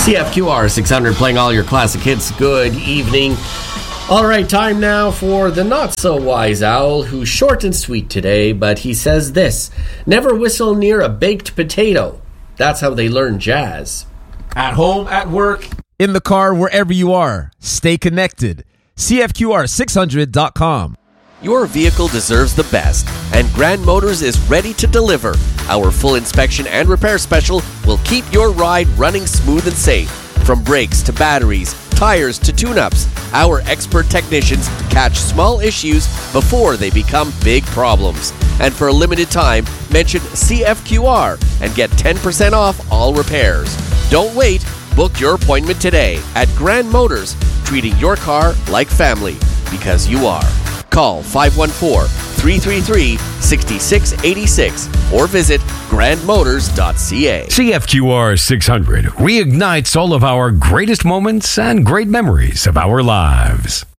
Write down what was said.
CFQR 600 playing all your classic hits. Good evening. All right, time now for the not-so-wise owl, who's short and sweet today, but he says this: never whistle near a baked potato. That's how they learn jazz. At home, at work, in the car, wherever you are. Stay connected. CFQR600.com. Your vehicle deserves the best, and Grand Motors is ready to deliver. Our full inspection and repair special will keep your ride running smooth and safe. From brakes to batteries, tires to tune-ups, our expert technicians catch small issues before they become big problems. And for a limited time, mention CFQR and get 10% off all repairs. Don't wait. Book your appointment today at Grand Motors, treating your car like family, because you are. Call 514-333-6686 or visit grandmotors.ca. CFQR 600 reignites all of our greatest moments and great memories of our lives.